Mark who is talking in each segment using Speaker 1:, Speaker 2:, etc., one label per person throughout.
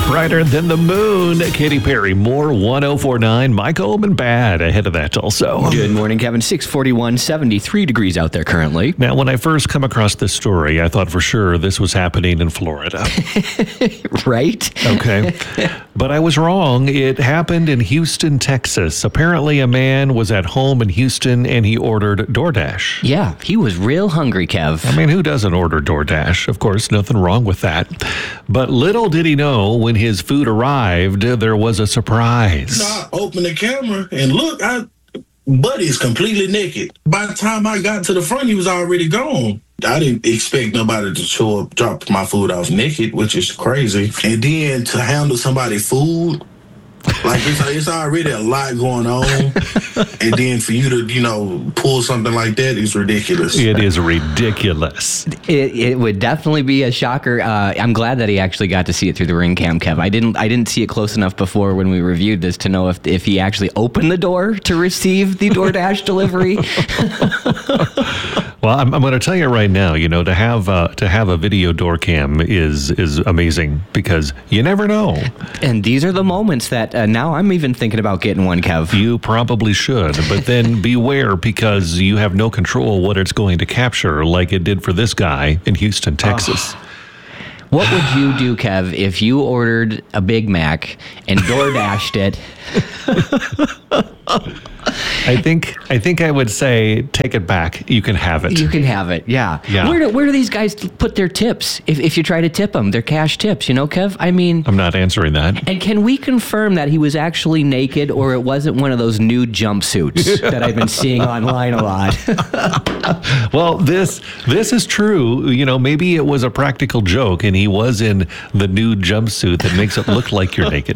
Speaker 1: Brighter than the moon. Katy Perry, more 104.9. Michael Oldman Bad ahead of that also.
Speaker 2: Good morning, Kevin. 641, 73 degrees out there currently.
Speaker 1: Now, when I first come across this story, I thought for sure this was happening in Florida.
Speaker 2: Right?
Speaker 1: Okay. But I was wrong. It happened in Houston, Texas. Apparently, a man was at home in Houston and he ordered DoorDash.
Speaker 2: Yeah, he was real hungry, Kev.
Speaker 1: I mean, who doesn't order DoorDash? Of course, nothing wrong with that. But little did he know, when his food arrived, there was a surprise.
Speaker 3: I opened the camera and look, Buddy's completely naked. By the time I got to the front, he was already gone. I didn't expect nobody to show up, drop my food off naked, which is crazy. And then to handle somebody's food, like it's already a lot going on. And then for you to, pull something like that is ridiculous.
Speaker 1: It is ridiculous.
Speaker 2: It would definitely be a shocker. I'm glad that he actually got to see it through the ring cam, Kev. I didn't see it close enough before when we reviewed this to know if he actually opened the door to receive the DoorDash delivery.
Speaker 1: Well, I'm going to tell you right now, to have a video door cam is amazing, because you never know.
Speaker 2: And these are the moments that now I'm even thinking about getting one, Kev.
Speaker 1: You probably should, but then beware, because you have no control what it's going to capture, like it did for this guy in Houston, Texas.
Speaker 2: What would you do, Kev, if you ordered a Big Mac and DoorDashed it?
Speaker 1: I think I would say, take it back. You can have it.
Speaker 2: You can have it, yeah. Where do these guys put their tips? If you try to tip them, they're cash tips, Kev? I mean...
Speaker 1: I'm not answering that.
Speaker 2: And can we confirm that he was actually naked, or it wasn't one of those nude jumpsuits that I've been seeing online a lot?
Speaker 1: Well, this is true. Maybe it was a practical joke, and he was in the nude jumpsuit that makes it look like you're naked.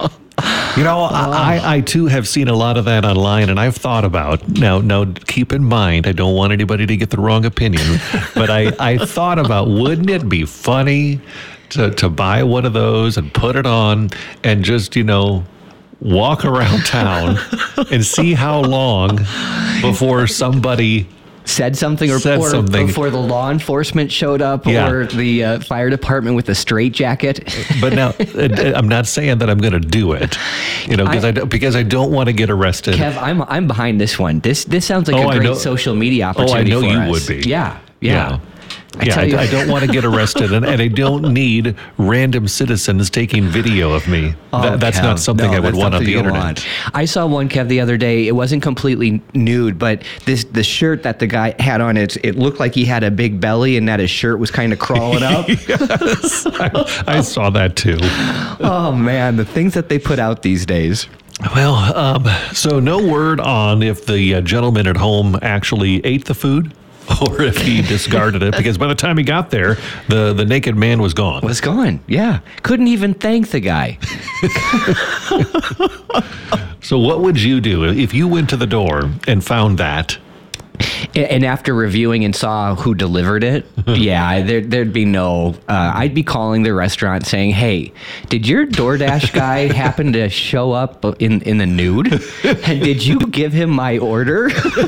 Speaker 1: I too have seen a lot of that online, and I've thought about, now keep in mind, I don't want anybody to get the wrong opinion, but I thought about, wouldn't it be funny to buy one of those and put it on and just, walk around town and see how long before somebody
Speaker 2: said something before the law enforcement showed up, or the fire department with a straitjacket.
Speaker 1: But now, I'm not saying that I'm going to do it, because I don't want to get arrested.
Speaker 2: Kev, I'm behind this one. This sounds like a great social media opportunity.
Speaker 1: I know
Speaker 2: for
Speaker 1: you
Speaker 2: us.
Speaker 1: Would be.
Speaker 2: Yeah.
Speaker 1: I don't want to get arrested, and I don't need random citizens taking video of me. That's
Speaker 2: Kev,
Speaker 1: not something I would want on the internet.
Speaker 2: I saw one, Kev, the other day. It wasn't completely nude, but the shirt that the guy had on, it looked like he had a big belly, and that his shirt was kind of crawling up.
Speaker 1: Yes, I saw that too.
Speaker 2: Oh, man, the things that they put out these days.
Speaker 1: Well, so no word on if the gentleman at home actually ate the food, or if he discarded it, because by the time he got there, the naked man was gone.
Speaker 2: Was gone, yeah. Couldn't even thank the guy.
Speaker 1: So what would you do if you went to the door and found that?
Speaker 2: And after reviewing and saw who delivered it, there'd be no... I'd be calling the restaurant saying, hey, did your DoorDash guy happen to show up in the nude? And did you give him my order?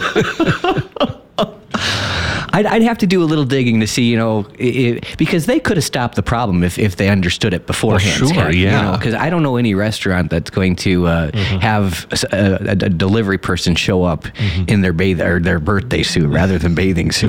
Speaker 2: I'd have to do a little digging to see, because they could have stopped the problem if they understood it beforehand.
Speaker 1: Well, sure, yeah.
Speaker 2: Because I don't know any restaurant that's going to have a delivery person show up in their birthday suit rather than bathing suit.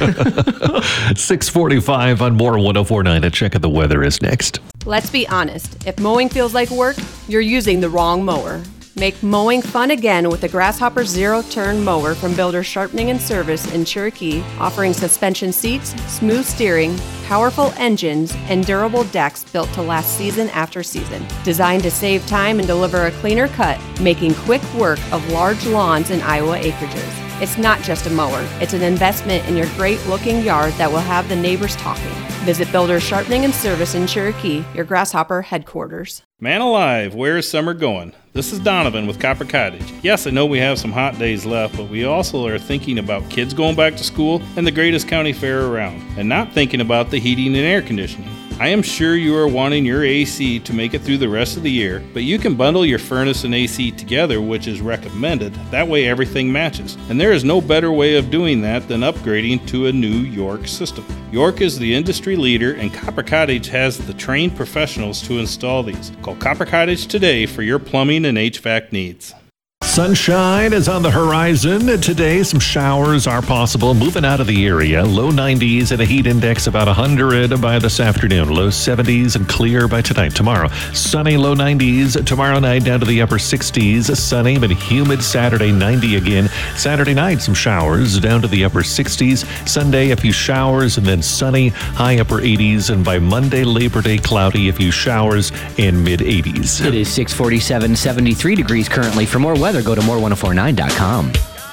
Speaker 1: 6:45 on more 104.9. A check of the weather is next.
Speaker 4: Let's be honest. If mowing feels like work, you're using the wrong mower. Make mowing fun again with the Grasshopper Zero-Turn Mower from Builders Sharpening and Service in Cherokee, offering suspension seats, smooth steering, powerful engines, and durable decks built to last season after season. Designed to save time and deliver a cleaner cut, making quick work of large lawns and Iowa acreages. It's not just a mower, it's an investment in your great-looking yard that will have the neighbors talking. Visit Builders Sharpening and Service in Cherokee, your Grasshopper headquarters.
Speaker 5: Man alive, where is summer going? This is Donovan with Copper Cottage. Yes, I know we have some hot days left, but we also are thinking about kids going back to school and the greatest county fair around, and not thinking about the heating and air conditioning. I am sure you are wanting your AC to make it through the rest of the year, but you can bundle your furnace and AC together, which is recommended. That way everything matches. And there is no better way of doing that than upgrading to a new York system. York is the industry leader, and Copper Cottage has the trained professionals to install these. Call Copper Cottage today for your plumbing and HVAC needs.
Speaker 1: Sunshine is on the horizon. Today, some showers are possible. Moving out of the area. Low 90s and a heat index about 100 by this afternoon. Low 70s and clear by tonight. Tomorrow, sunny low 90s. Tomorrow night down to the upper 60s. Sunny but humid Saturday, 90 again. Saturday night, some showers down to the upper 60s. Sunday, a few showers and then sunny, high upper 80s. And by Monday, Labor Day, cloudy, a few showers and mid 80s.
Speaker 2: It is 6:47, 73 degrees currently. For more weather, go to more1049.com.